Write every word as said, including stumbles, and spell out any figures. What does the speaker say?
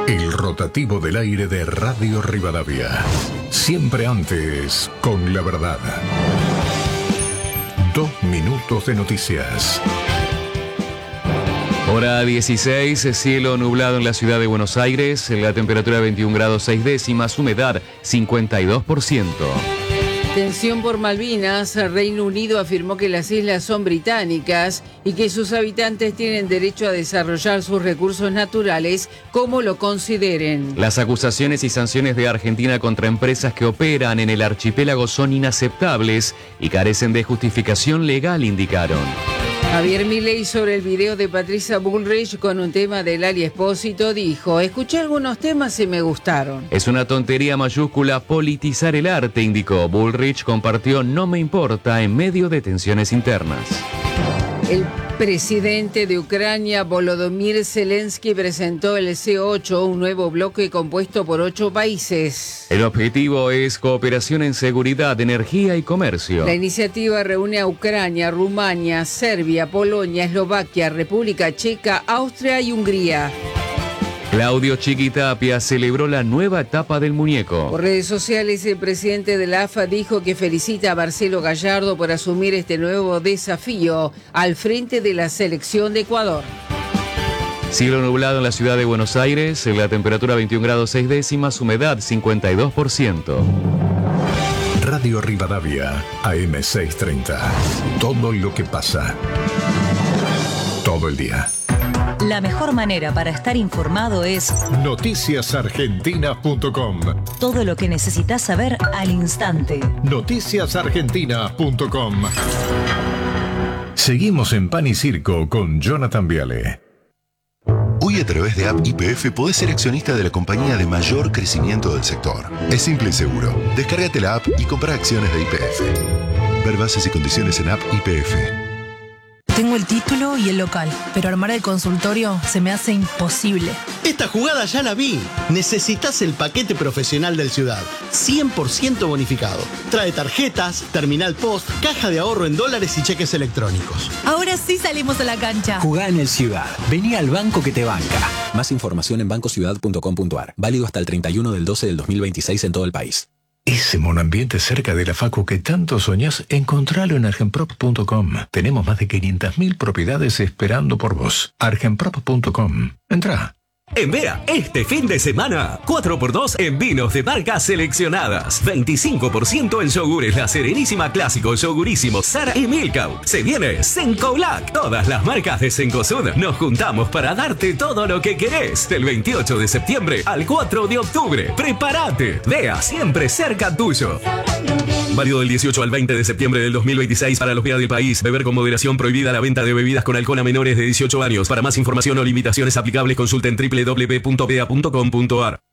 El rotativo del aire de Radio Rivadavia. Siempre antes, con la verdad. Dos minutos de noticias. Hora dieciséis, cielo nublado en la ciudad de Buenos Aires, la temperatura veintiún grados seis décimas, humedad cincuenta y dos por ciento. Tensión por Malvinas. Reino Unido afirmó que las islas son británicas y que sus habitantes tienen derecho a desarrollar sus recursos naturales como lo consideren. Las acusaciones y sanciones de Argentina contra empresas que operan en el archipiélago son inaceptables y carecen de justificación legal, indicaron. Javier Milei, sobre el video de Patricia Bullrich con un tema de Lali Espósito, dijo: escuché algunos temas y me gustaron. Es una tontería mayúscula politizar el arte, indicó. Bullrich compartió "No me importa" en medio de tensiones internas. El presidente de Ucrania, Volodymyr Zelensky, presentó el C ocho, un nuevo bloque compuesto por ocho países. El objetivo es cooperación en seguridad, energía y comercio. La iniciativa reúne a Ucrania, Rumania, Serbia, Polonia, Eslovaquia, República Checa, Austria y Hungría. Claudio Chiquitapia celebró la nueva etapa del muñeco. Por redes sociales, el presidente de la A F A dijo que felicita a Marcelo Gallardo por asumir este nuevo desafío al frente de la selección de Ecuador. Cielo nublado en la ciudad de Buenos Aires, la temperatura veintiún grados seis décimas, humedad cincuenta y dos por ciento. Radio Rivadavia, A M seiscientos treinta. Todo lo que pasa. Todo el día. La mejor manera para estar informado es noticias argentinas punto com. Todo lo que necesitas saber al instante. noticias argentinas punto com. Seguimos en Pan y Circo con Jonathan Viale. Hoy a través de App Y P F podés ser accionista de la compañía de mayor crecimiento del sector. Es simple y seguro. Descárgate la app y compra acciones de Y P F. Ver bases y condiciones en App Y P F. Tengo el título y el local, pero armar el consultorio se me hace imposible. Esta jugada ya la vi. Necesitas el paquete profesional del Ciudad. cien por ciento bonificado. Trae tarjetas, terminal post, caja de ahorro en dólares y cheques electrónicos. Ahora sí salimos a la cancha. Jugá en el Ciudad. Vení al banco que te banca. Más información en banco ciudad punto com punto ar. Válido hasta el treinta y uno del doce del dos mil veintiséis en todo el país. Ese monoambiente cerca de la Facu que tanto soñás, encontralo en argenprop punto com. Tenemos más de quinientas mil propiedades esperando por vos. argenprop punto com. Entrá. En Vea, este fin de semana, cuatro por dos en vinos de marcas seleccionadas. veinticinco por ciento en yogures La Serenísima Clásico, Yogurísimo, Sara y Milka. Se viene Senco Black. Todas las marcas de Cencosud. Nos juntamos para darte todo lo que querés. Del veintiocho de septiembre al cuatro de octubre. ¡Prepárate! Vea, siempre cerca tuyo. Válido del dieciocho al veinte de septiembre del dos mil veintiséis para los Vea del país. Beber con moderación. Prohibida la venta de bebidas con alcohol a menores de dieciocho años. Para más información o limitaciones aplicables, consulten doble u doble u doble u punto vea punto com punto ar.